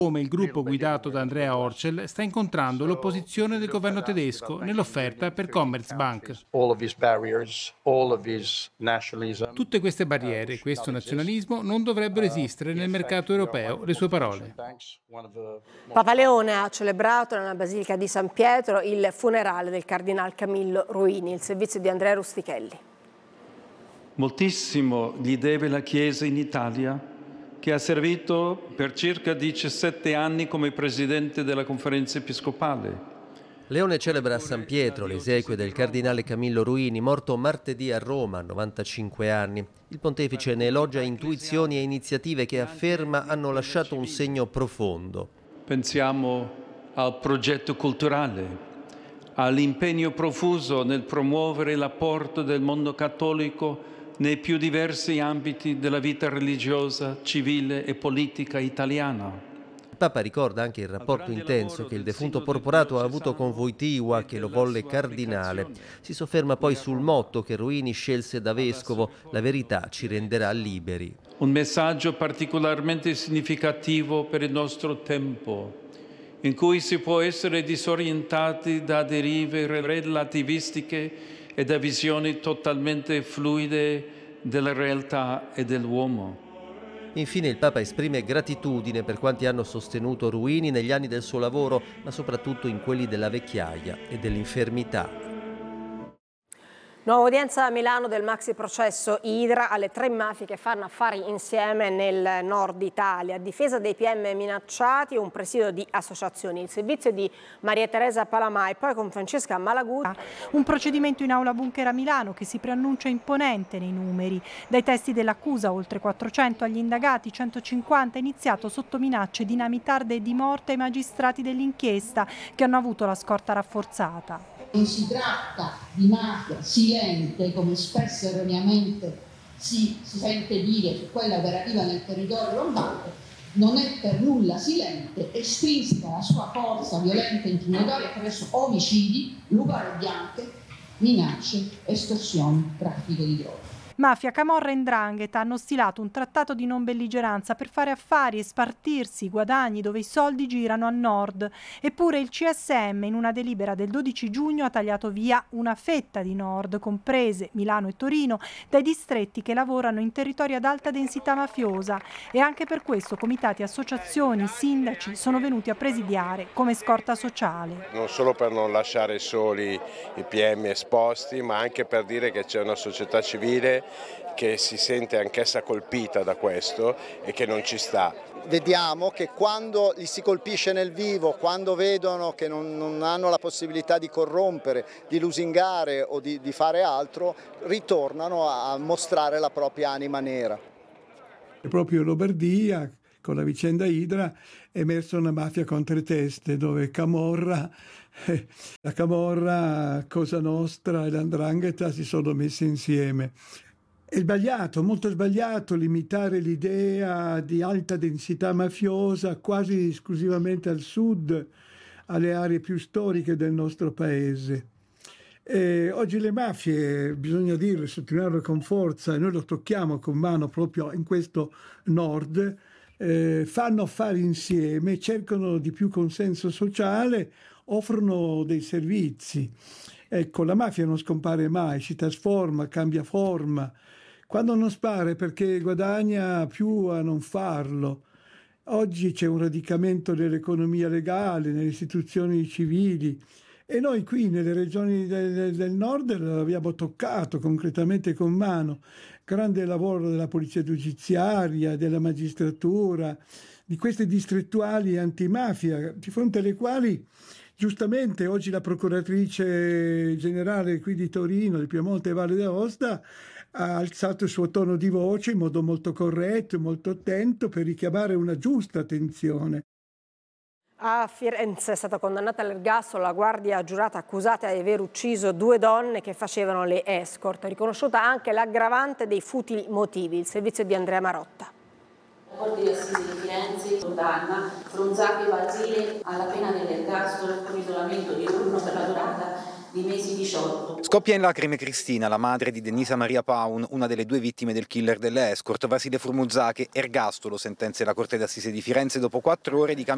come il gruppo guidato da Andrea Orcel sta incontrando l'opposizione del governo tedesco nell'offerta per Commerzbank. Tutte queste barriere, questo nazionalismo non dovrebbero esistere nel mercato europeo, le sue parole. Papa Leone ha celebrato nella Basilica di San Pietro il funerale del cardinal Camillo Ruini, il servizio di Andrea Rustichelli. Moltissimo gli deve la Chiesa in Italia, che ha servito per circa 17 anni come presidente della Conferenza Episcopale. Leone celebra a San Pietro le esequie del cardinale Camillo Ruini, morto martedì a Roma a 95 anni. Il pontefice ne elogia intuizioni e iniziative che afferma hanno lasciato un segno profondo. Pensiamo al progetto culturale, all'impegno profuso nel promuovere l'apporto del mondo cattolico nei più diversi ambiti della vita religiosa, civile e politica italiana. Il Papa ricorda anche il rapporto intenso che il defunto Porporato ha avuto con Wojtyła, che lo volle cardinale. Si sofferma poi sul motto che Ruini scelse da vescovo: la verità ci renderà liberi. Un messaggio particolarmente significativo per il nostro tempo, in cui si può essere disorientati da derive relativistiche e da visioni totalmente fluide della realtà e dell'uomo. Infine il Papa esprime gratitudine per quanti hanno sostenuto Ruini negli anni del suo lavoro, ma soprattutto in quelli della vecchiaia e dell'infermità. Nuova udienza a Milano del maxi processo Idra alle 3 mafie che fanno affari insieme nel nord Italia. Difesa dei PM minacciati e un presidio di associazioni. Il servizio di Maria Teresa Palamai, poi con Francesca Malaguta. Un procedimento in aula Bunker a Milano che si preannuncia imponente nei numeri. Dai testi dell'accusa, oltre 400 agli indagati, 150 iniziato sotto minacce dinamitarde e di morte ai magistrati dell'inchiesta che hanno avuto la scorta rafforzata. Non si tratta di mafia silente, come spesso erroneamente si sente dire su quella operativa nel territorio lombardo. Non è per nulla silente, estrinseca la sua forza violenta e intimidatoria attraverso omicidi, lupare bianche, minacce, estorsioni, traffico di droga. Mafia, camorra e 'ndrangheta hanno stilato un trattato di non belligeranza per fare affari e spartirsi i guadagni dove i soldi girano a nord. Eppure il CSM in una delibera del 12 giugno ha tagliato via una fetta di nord, comprese Milano e Torino, dai distretti che lavorano in territori ad alta densità mafiosa. E anche per questo comitati, associazioni, sindaci sono venuti a presidiare come scorta sociale. Non solo per non lasciare soli i PM esposti, ma anche per dire che c'è una società civile che si sente anch'essa colpita da questo e che non ci sta. Vediamo che quando li si colpisce nel vivo, quando vedono che non hanno la possibilità di corrompere, di lusingare o di fare altro, ritornano a mostrare la propria anima nera. Proprio in Lombardia, con la vicenda Idra, è emersa una mafia con 3 teste, dove la Camorra, Cosa Nostra e l''ndrangheta si sono messe insieme. È sbagliato, molto sbagliato limitare l'idea di alta densità mafiosa quasi esclusivamente al sud, alle aree più storiche del nostro paese. Oggi le mafie, bisogna dirlo, sottolinearlo con forza, e noi lo tocchiamo con mano proprio in questo nord, fanno affari insieme, cercano di più consenso sociale, offrono dei servizi. Ecco, la mafia non scompare mai, si trasforma, cambia forma. Quando non spara è perché guadagna più a non farlo. Oggi c'è un radicamento dell'economia legale, nelle istituzioni civili, e noi qui nelle regioni del nord l'abbiamo toccato concretamente con mano. Grande lavoro della polizia giudiziaria, della magistratura, di queste distrettuali antimafia, di fronte alle quali giustamente oggi la procuratrice generale qui di Torino, del Piemonte e Valle d'Aosta, ha alzato il suo tono di voce in modo molto corretto e molto attento per richiamare una giusta attenzione. A Firenze è stata condannata all'ergastolo la guardia giurata accusata di aver ucciso 2 donne che facevano le escort. Riconosciuta anche l'aggravante dei futili motivi. Il servizio di Andrea Marotta. La Corte di Assise di Firenze condanna Fronzato e Basile alla pena dell'ergastolo con isolamento diurno per la durata di mesi 18. Scoppia in lacrime Cristina, la madre di Denisa Maria Paun, una delle 2 vittime del killer delle escort. Vasile Frumuzzache, ergastolo, sentenzia la Corte d'Assise di Firenze dopo 4 ore di camera